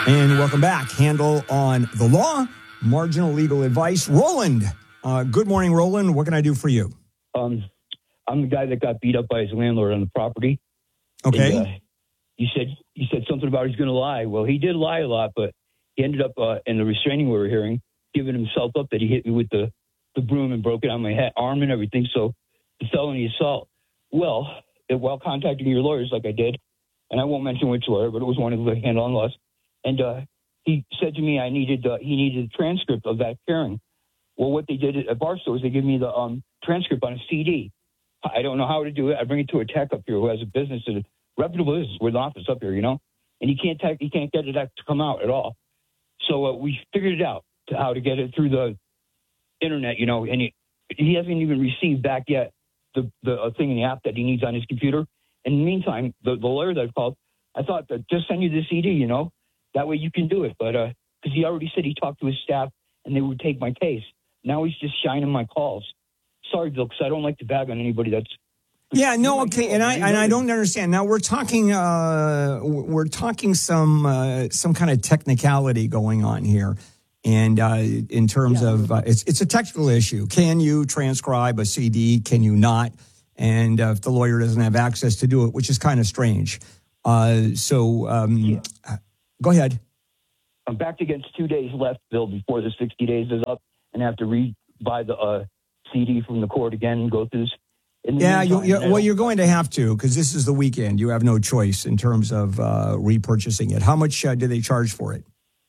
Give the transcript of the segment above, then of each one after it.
And welcome back. Handle on the law, marginal legal advice. Roland. Good morning, Roland. What can I do for you? I'm the guy that got beat up by his landlord on the property. Okay. And, you said something about he's going to lie. Well, he did lie a lot, but he ended up in the restraining order hearing, giving himself up that he hit me with the broom and broke it on my arm and everything. So the felony assault. Well, while contacting your lawyers like I did, and I won't mention which lawyer, but it was one of the handle on laws. And he said to me he needed a transcript of that hearing. Well, what they did at Barstow is they give me the transcript on a CD. I don't know how to do it. I bring it to a tech up here who has a business, a reputable business with an office up here, and he can't get it to come out at all. So we figured it out how to get it through the internet, and he hasn't even received back yet the thing in the app that he needs on his computer. In the meantime, the lawyer that I called, I thought that just send you the CD, that way you can do it. But because he already said he talked to his staff and they would take my case. Now he's just shining my calls. Sorry, Bill, because I don't like to bag on anybody that's. Yeah, no, okay, and I don't understand. Now we're talking some kind of technicality going on here, and in terms of it's a technical issue. Can you transcribe a CD? Can you not? And if the lawyer doesn't have access to do it, which is kind of strange. Go ahead. I'm back against 2 days left, Bill, before the 60 days is up, and have to buy the CD from the court again and go through this. You're going to have to, because this is the weekend. You have no choice in terms of repurchasing it. How much do they charge for it?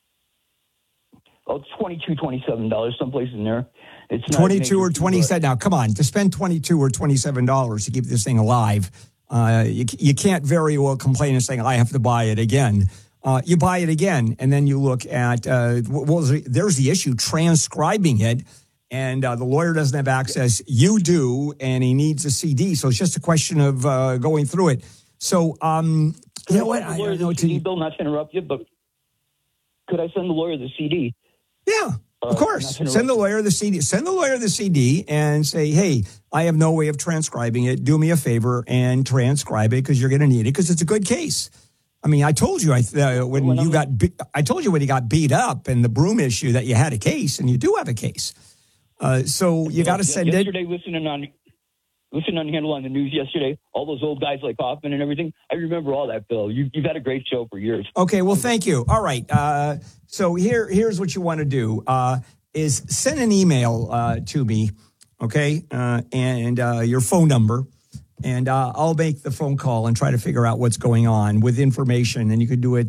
Oh, it's $22, $27, someplace in there. It's $22 or $27. Now, come on, to spend $22 or $27 to keep this thing alive, you can't very well complain and saying, I have to buy it again. You buy it again, and then you look at, there's the issue, transcribing it, and the lawyer doesn't have access. You do, and he needs a CD, so it's just a question of going through it. So, you know what? I don't know CD, Bill, not to interrupt you, but could I send the lawyer the CD? Yeah. Of course. Send the lawyer the CD. Send the lawyer the CD and say, hey, I have no way of transcribing it. Do me a favor and transcribe it because you're going to need it because it's a good case. I mean, I told you when he got beat up and the broom issue that you had a case, and you do have a case. So you got to send it. Yesterday, listening on Handle on the news yesterday, all those old guys like Hoffman and everything. I remember all that, Bill. You've had a great show for years. Okay, well, thank you. All right. So here's what you want to do is send an email to me, okay, and your phone number, and I'll make the phone call and try to figure out what's going on with information. And you could do it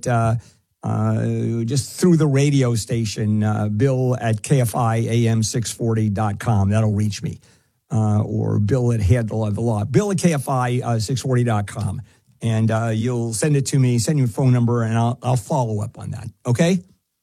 just through the radio station, Bill at KFIAM640.com. That'll reach me. Or Bill at Handle on the Law. Bill at KFI640.com. And you'll send it to me, send your phone number, and I'll follow up on that. Okay?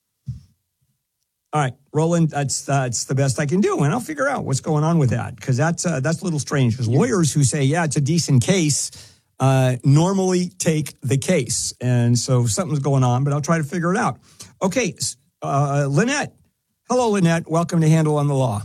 All right, Roland, that's the best I can do, and I'll figure out what's going on with that, because that's a little strange, because lawyers who say, yeah, it's a decent case, normally take the case. And so something's going on, but I'll try to figure it out. Okay, Lynette. Hello, Lynette. Welcome to Handle on the Law.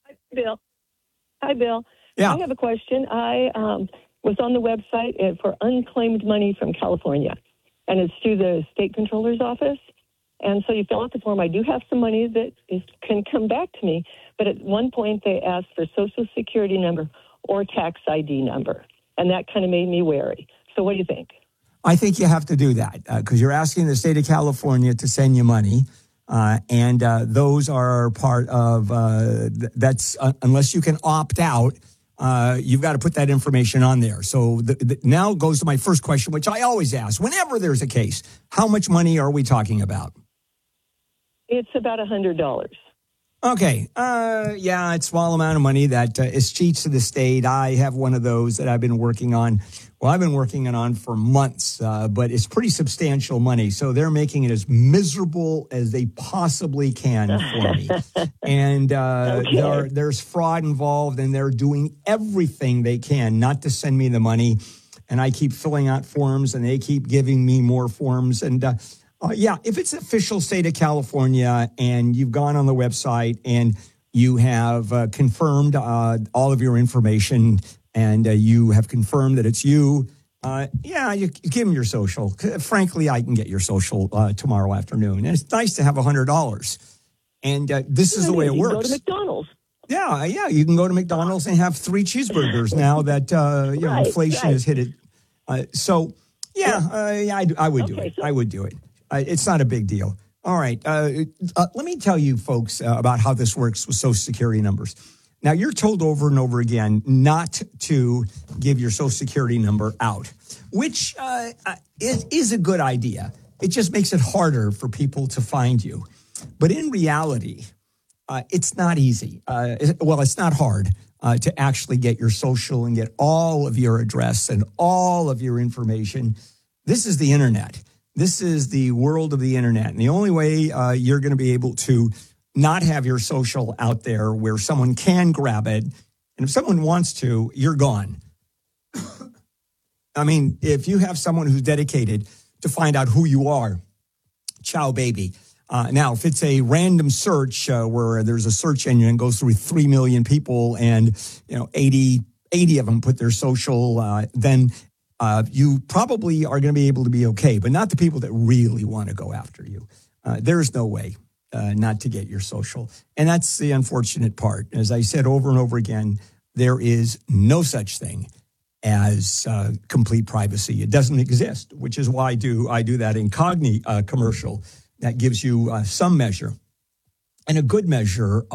Hi, Bill. Yeah. I have a question. I was on the website for unclaimed money from California, and it's through the state controller's office. And so you fill out the form. I do have some money that can come back to me, but at one point they asked for Social Security number or tax ID number, and that kind of made me wary. So what do you think? I think you have to do that because you're asking the state of California to send you money. And those are part of that's unless you can opt out, you've got to put that information on there. So now goes to my first question, which I always ask whenever there's a case. How much money are we talking about? It's about $100. Okay. Yeah, it's a small amount of money that is cheats to the state. I have one of those that I've been working on. Well, I've been working on for months, but it's pretty substantial money. So they're making it as miserable as they possibly can for me. And there's fraud involved, and they're doing everything they can not to send me the money. And I keep filling out forms, and they keep giving me more forms. And if it's official state of California and you've gone on the website and you have confirmed all of your information and you have confirmed that it's you Yeah, you give them your social. Frankly, I can get your social tomorrow afternoon. And it's nice to have $100. And this is the way it works. Go to McDonald's. Yeah, you can go to McDonald's and have 3 cheeseburgers now that inflation has hit it. I would do it. I would do it. It's not a big deal. All right. Let me tell you, folks, about how this works with Social Security numbers. Now, you're told over and over again not to give your Social Security number out, which is a good idea. It just makes it harder for people to find you. But in reality, it's not easy. It's not hard to actually get your social and get all of your address and all of your information. This is the internet. This is the world of the internet. And the only way you're going to be able to not have your social out there where someone can grab it, and if someone wants to, you're gone. I mean, if you have someone who's dedicated to find out who you are, ciao, baby. Now, if it's a random search where there's a search engine and goes through 3 million people and 80 of them put their social, then you probably are going to be able to be okay, but not the people that really want to go after you. There's no way not to get your social. And that's the unfortunate part. As I said over and over again, there is no such thing as complete privacy. It doesn't exist, which is why I do that Incogni commercial that gives you some measure and a good measure